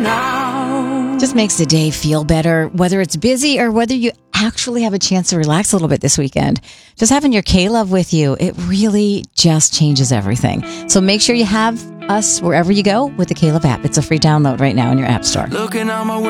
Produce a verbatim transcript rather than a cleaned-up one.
now. Just makes the day feel better, whether it's busy or whether you actually have a chance to relax a little bit this weekend. Just having your K-Love with you, it really just changes everything. So make sure you have us wherever you go with the K-Love app. It's a free download right now in your app store. Looking out my